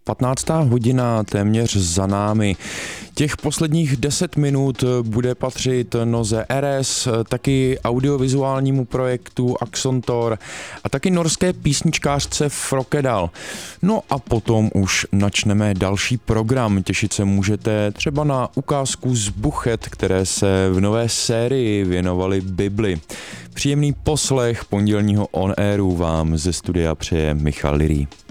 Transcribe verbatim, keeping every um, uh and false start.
patnáctá hodina téměř za námi. Těch posledních deset minut bude patřit Noze Eres, taky audiovizuálnímu projektu Axontor a taky norské písničkářce Frokedal. No a potom už načneme další program. Těšit se můžete třeba na ukázku z Buchet, které se v nové sérii věnovaly Bibli. Příjemný poslech pondělního On Airu vám ze studia přeje Michal Lirí.